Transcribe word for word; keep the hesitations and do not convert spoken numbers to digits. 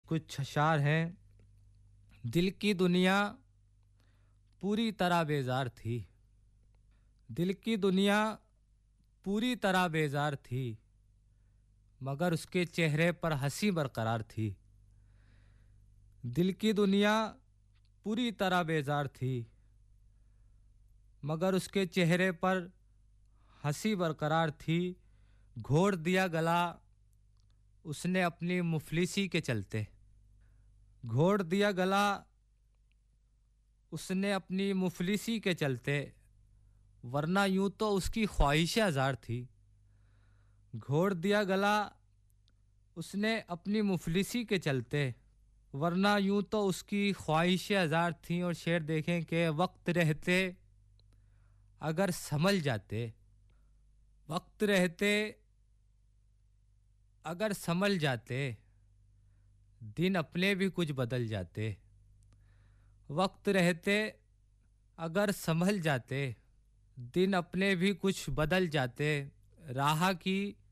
कुछ अशार हैं। दिल की दुनिया पूरी तरह बेजार थी, दिल की दुनिया पूरी तरह बेजार थी, मगर उसके चेहरे पर हंसी बरकरार थी। दिल की दुनिया पूरी तरह बेजार थी, मगर उसके चेहरे पर हंसी बरकरार थी। घोड़ दिया गला उसने अपनी मुफलिसी के चलते, घोड़ दिया गला उसने अपनी मुफलिसी के चलते, वरना यूं तो उसकी ख्वाहिशें हजार थी। घोड़ दिया गला उसने अपनी मुफलिसी के चलते, वरना यूं तो उसकी ख्वाहिशें हजार थीं। और शेर देखें कि वक्त रहते अगर संभल जाते, वक्त रहते अगर संभल जाते, दिन अपने भी कुछ बदल जाते। वक्त रहते अगर संभल जाते, दिन अपने भी कुछ बदल जाते। राह की